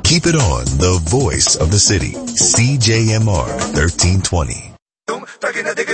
Keep it on the voice of the city. CJMR 1320.